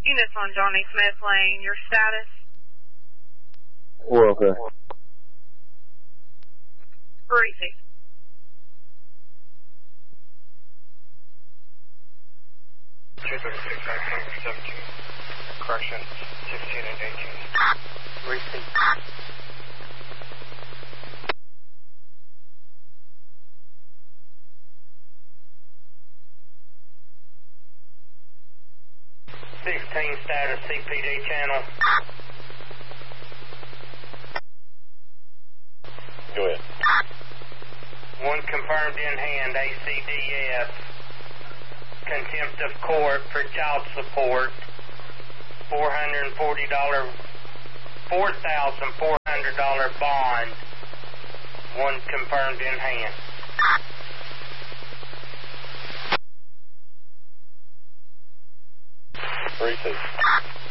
Units on Johnny Smith Lane, your status? We're okay. Receive. Correction, 16 and 18. Receive. Status CPD channel. Go ahead. One confirmed in hand, ACDS. Contempt of court for child support. $4,400 bond. One confirmed in hand. Receive.